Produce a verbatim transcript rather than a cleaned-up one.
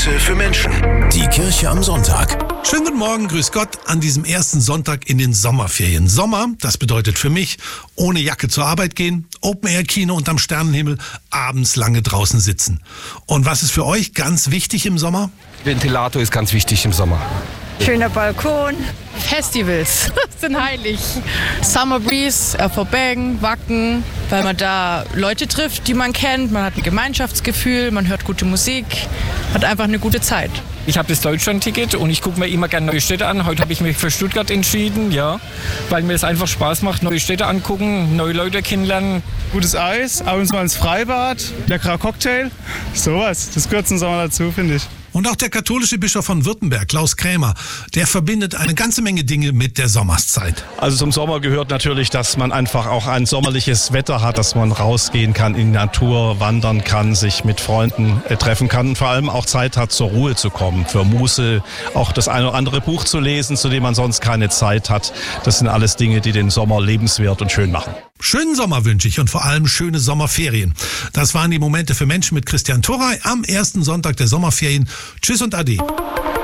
Momente für Menschen. Die Kirche am Sonntag. Schönen guten Morgen, grüß Gott, an diesem ersten Sonntag in den Sommerferien. Sommer, das bedeutet für mich, ohne Jacke zur Arbeit gehen, Open-Air-Kino unterm Sternenhimmel, abends lange draußen sitzen. Und was ist für euch ganz wichtig im Sommer? Ventilator ist ganz wichtig im Sommer. Schöner Balkon. Festivals sind heilig. Summer Breeze, R V Bergen, Wacken, weil man da Leute trifft, die man kennt. Man hat ein Gemeinschaftsgefühl, man hört gute Musik, hat einfach eine gute Zeit. Ich habe das Deutschland-Ticket und ich gucke mir immer gerne neue Städte an. Heute habe ich mich für Stuttgart entschieden, ja, weil mir es einfach Spaß macht, neue Städte angucken, neue Leute kennenlernen. Gutes Eis, ab und zu mal ins Freibad, leckerer Cocktail, sowas. Das gehört zum Sommer dazu, finde ich. Und auch der katholische Bischof von Württemberg, Klaus Krämer, der verbindet eine ganze Menge Dinge mit der Sommerszeit. Also zum Sommer gehört natürlich, dass man einfach auch ein sommerliches Wetter hat, dass man rausgehen kann, in die Natur wandern kann, sich mit Freunden äh, treffen kann und vor allem auch Zeit hat, zur Ruhe zu kommen, für Muße, auch das eine oder andere Buch zu lesen, zu dem man sonst keine Zeit hat. Das sind alles Dinge, die den Sommer lebenswert und schön machen. Schönen Sommer wünsche ich und vor allem schöne Sommerferien. Das waren die Momente für Menschen mit Christian Torrey am ersten Sonntag der Sommerferien. Tschüss und Ade.